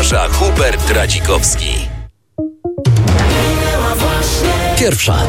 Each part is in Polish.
zaprasza Hubert Radzikowski. Pierwsza.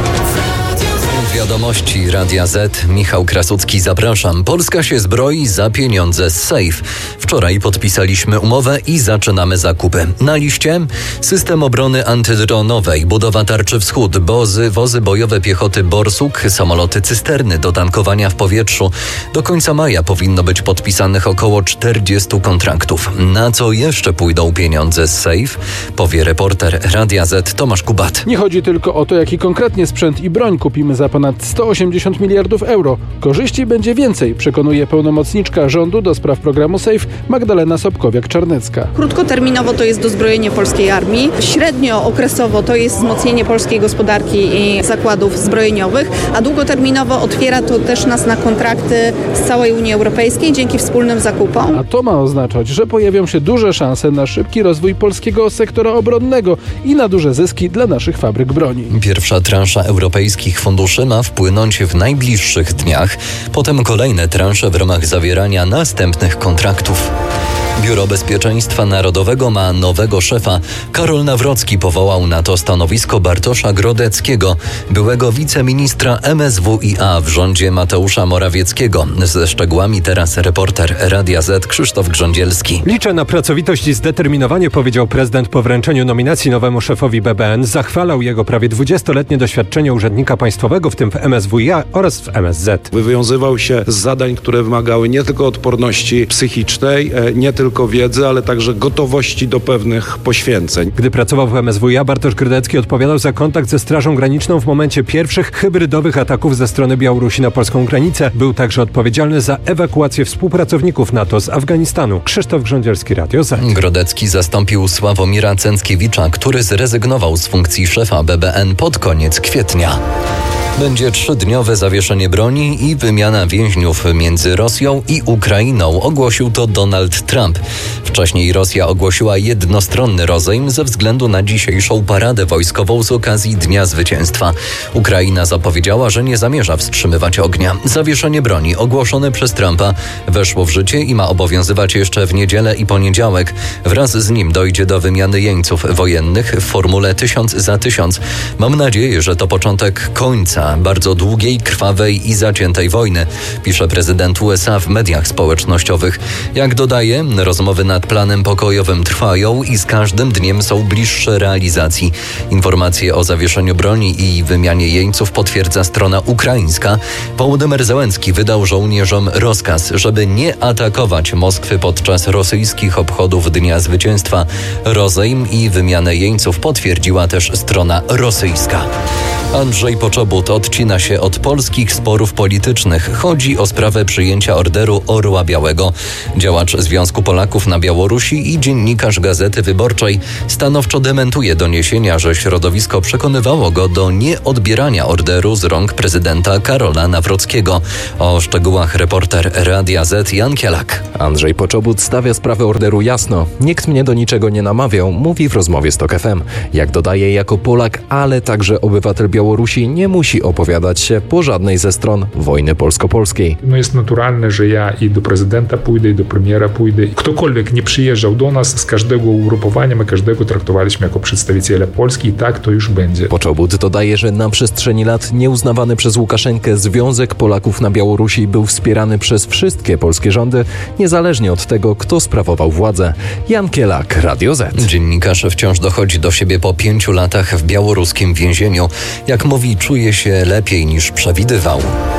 Wiadomości Radia Z. Michał Krasucki, zapraszam. Polska się zbroi za pieniądze z Safe. Wczoraj podpisaliśmy umowę i zaczynamy zakupy. Na liście system obrony antydronowej, budowa tarczy wschód, wozy bojowe piechoty Borsuk, samoloty cysterny do tankowania w powietrzu. Do końca maja powinno być podpisanych około 40 kontraktów. Na co jeszcze pójdą pieniądze z Safe? Powie reporter Radia Z Tomasz Kubat. Nie chodzi tylko o to, jaki konkretnie sprzęt i broń kupimy za ponad 180 miliardów euro. Korzyści będzie więcej, przekonuje pełnomocniczka rządu do spraw programu SAFE Magdalena Sobkowiak-Czarnecka. Krótkoterminowo to jest dozbrojenie polskiej armii, średniookresowo to jest wzmocnienie polskiej gospodarki i zakładów zbrojeniowych, a długoterminowo otwiera to też nas na kontrakty z całej Unii Europejskiej dzięki wspólnym zakupom. A to ma oznaczać, że pojawią się duże szanse na szybki rozwój polskiego sektora obronnego i na duże zyski dla naszych fabryk broni. Pierwsza transza europejskich funduszy ma wpłynąć w najbliższych dniach, potem kolejne transze w ramach zawierania następnych kontraktów. Biuro Bezpieczeństwa Narodowego ma nowego szefa. Karol Nawrocki powołał na to stanowisko Bartosza Grodeckiego, byłego wiceministra MSWiA w rządzie Mateusza Morawieckiego. Ze szczegółami teraz reporter Radia Z Krzysztof Grządzielski. Liczę na pracowitość i zdeterminowanie, powiedział prezydent po wręczeniu nominacji nowemu szefowi BBN. Zachwalał jego prawie 20-letnie doświadczenie urzędnika państwowego, w tym w MSWiA oraz w MSZ. Wywiązywał się z zadań, które wymagały nie tylko odporności psychicznej, nie tylko wiedzy, ale także gotowości do pewnych poświęceń. Gdy pracował w MSWiA, Bartosz Grodecki odpowiadał za kontakt ze Strażą Graniczną w momencie pierwszych hybrydowych ataków ze strony Białorusi na polską granicę. Był także odpowiedzialny za ewakuację współpracowników NATO z Afganistanu. Krzysztof Grządzielski, Radio Z. Grodecki zastąpił Sławomira Cęckiewicza, który zrezygnował z funkcji szefa BBN pod koniec kwietnia. Będzie 3-dniowe zawieszenie broni i wymiana więźniów między Rosją i Ukrainą, ogłosił to Donald Trump. Wcześniej Rosja ogłosiła jednostronny rozejm ze względu na dzisiejszą paradę wojskową z okazji Dnia Zwycięstwa. Ukraina zapowiedziała, że nie zamierza wstrzymywać ognia. Zawieszenie broni ogłoszone przez Trumpa weszło w życie i ma obowiązywać jeszcze w niedzielę i poniedziałek. Wraz z nim dojdzie do wymiany jeńców wojennych w formule 1000 za 1000. Mam nadzieję, że to początek końca bardzo długiej, krwawej i zaciętej wojny, pisze prezydent USA w mediach społecznościowych. Jak dodaje, rozmowy nad planem pokojowym trwają i z każdym dniem są bliższe realizacji. Informacje o zawieszeniu broni i wymianie jeńców potwierdza strona ukraińska. Wołodymyr Zełenski wydał żołnierzom rozkaz, żeby nie atakować Moskwy podczas rosyjskich obchodów Dnia Zwycięstwa. Rozejm i wymianę jeńców potwierdziła też strona rosyjska. Andrzej Poczobut odcina się od polskich sporów politycznych. Chodzi o sprawę przyjęcia Orderu Orła Białego. Działacz Związku Polaków na Białorusi i dziennikarz Gazety Wyborczej stanowczo dementuje doniesienia, że środowisko przekonywało go do nieodbierania orderu z rąk prezydenta Karola Nawrockiego. O szczegółach reporter Radia Z Jan Kielak. Andrzej Poczobut stawia sprawę orderu jasno. Nikt mnie do niczego nie namawiał, mówi w rozmowie z TOK FM. Jak dodaje, jako Polak, ale także obywatel Białorusi nie musi opowiadać się po żadnej ze stron wojny polsko-polskiej. Jest naturalne, że ja i do prezydenta pójdę, i do premiera pójdę. Ktokolwiek nie przyjeżdżał do nas, z każdego ugrupowania my każdego traktowaliśmy jako przedstawiciela Polski i tak to już będzie. Poczobut dodaje, że na przestrzeni lat nieuznawany przez Łukaszenkę Związek Polaków na Białorusi był wspierany przez wszystkie polskie rządy, niezależnie od tego, kto sprawował władzę. Jan Kielak, Radio Z. Dziennikarz wciąż dochodzi do siebie po 5 latach w białoruskim więzieniu. Jak mówi, czuje się lepiej niż przewidywał.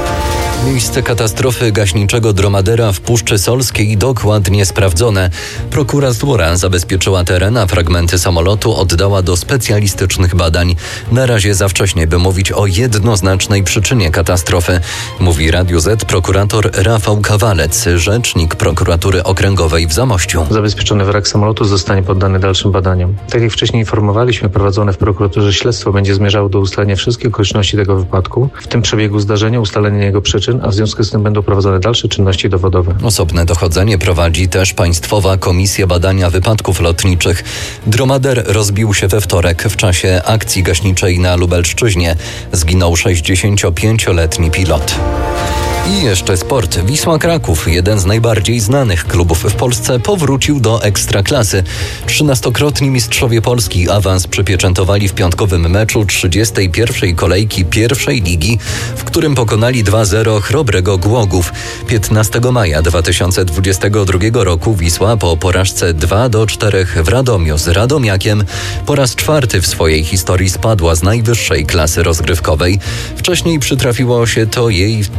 Miejsce katastrofy gaśniczego Dromadera w Puszczy Solskiej dokładnie sprawdzone. Prokuratura zabezpieczyła teren, a fragmenty samolotu oddała do specjalistycznych badań. Na razie za wcześnie, by mówić o jednoznacznej przyczynie katastrofy, mówi Radiu Z prokurator Rafał Kawalec, rzecznik prokuratury okręgowej w Zamościu. Zabezpieczony wrak samolotu zostanie poddany dalszym badaniom. Tak jak wcześniej informowaliśmy, prowadzone w prokuraturze śledztwo będzie zmierzało do ustalenia wszystkich okoliczności tego wypadku, w tym przebiegu zdarzenia, ustalenia jego przyczyn, a w związku z tym będą prowadzone dalsze czynności dowodowe. Osobne dochodzenie prowadzi też Państwowa Komisja Badania Wypadków Lotniczych. Dromader rozbił się we wtorek w czasie akcji gaśniczej na Lubelszczyźnie. Zginął 65-letni pilot. I jeszcze sport. Wisła Kraków, jeden z najbardziej znanych klubów w Polsce, powrócił do Ekstraklasy. 13-krotni mistrzowie Polski awans przypieczętowali w piątkowym meczu 31. kolejki pierwszej ligi, w którym pokonali 2-0 chrobrego Głogów. 15 maja 2022 roku Wisła po porażce 2-4 w Radomiu z Radomiakiem po raz czwarty w swojej historii spadła z najwyższej klasy rozgrywkowej. Wcześniej przytrafiło się to jej w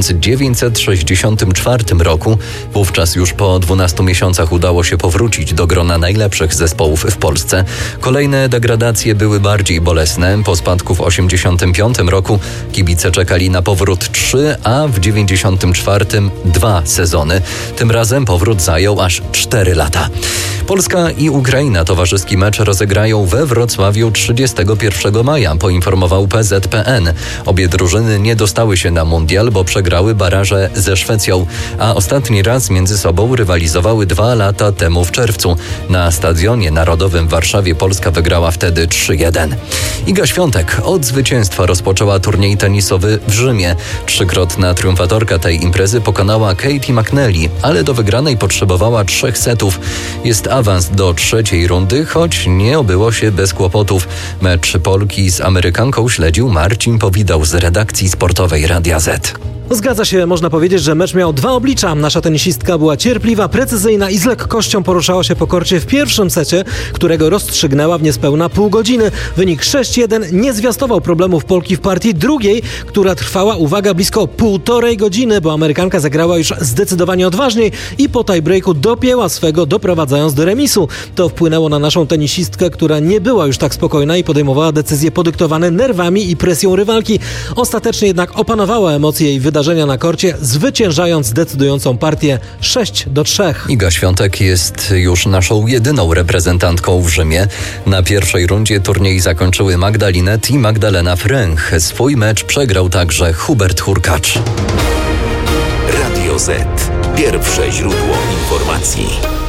1964 roku. Wówczas już po 12 miesiącach udało się powrócić do grona najlepszych zespołów w Polsce. Kolejne degradacje były bardziej bolesne. Po spadku w 1985 roku kibice czekali na powrót 3, a w 1994 2 sezony. Tym razem powrót zajął aż 4 lata. Polska i Ukraina towarzyski mecz rozegrają we Wrocławiu 31 maja, poinformował PZPN. Obie drużyny nie dostały się na mundial, bo przegrały baraże ze Szwecją, a ostatni raz między sobą rywalizowały 2 lata temu w czerwcu. Na Stadionie Narodowym w Warszawie Polska wygrała wtedy 3-1. Iga Świątek od zwycięstwa rozpoczęła turniej tenisowy w Rzymie. 3-krotna triumfatorka tej imprezy pokonała Katie McNally, ale do wygranej potrzebowała 3 setów. Jest awans do 3. rundy, choć nie obyło się bez kłopotów. Mecz Polki z Amerykanką śledził Marcin Powidał z redakcji sportowej Radia Z. Zgadza się, można powiedzieć, że mecz miał 2 oblicza. Nasza tenisistka była cierpliwa, precyzyjna i z lekkością poruszała się po korcie w pierwszym secie, którego rozstrzygnęła w niespełna pół godziny. Wynik 6-1 nie zwiastował problemów Polki w partii drugiej, która trwała, uwaga, blisko 1,5 godziny, bo Amerykanka zagrała już zdecydowanie odważniej i po tiebreaku dopięła swego, doprowadzając do remisu. To wpłynęło na naszą tenisistkę, która nie była już tak spokojna i podejmowała decyzje podyktowane nerwami i presją rywalki. Ostatecznie jednak opanowała emocje i wydarzenia na korcie, zwyciężając decydującą partię 6-3. Iga Świątek jest już naszą jedyną reprezentantką w Rzymie. Na pierwszej rundzie turniej zakończyły Magda Linette i Magdalena Fręch. Swój mecz przegrał także Hubert Hurkacz. Radio Z. Pierwsze źródło informacji.